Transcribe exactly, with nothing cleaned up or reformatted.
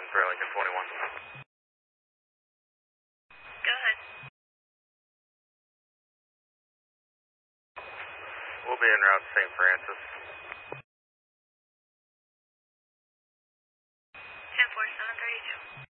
one three Lincoln twenty-one. Go ahead. We'll be en route to Saint Francis. ten four seven thirty-two.